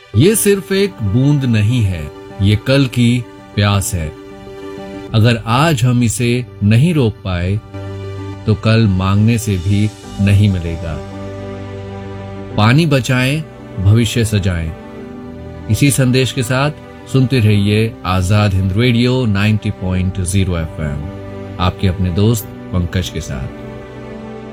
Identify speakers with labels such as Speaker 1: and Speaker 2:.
Speaker 1: ये सिर्फ एक बूंद नहीं है, ये कल की प्यास है। अगर आज हम इसे नहीं रोक पाए तो कल मांगने से भी नहीं मिलेगा। पानी बचाएं, भविष्य सजाएं। इसी संदेश के साथ सुनते रहिए आजाद हिंद रेडियो 90.0 FM, आपके अपने दोस्त पंकज के साथ।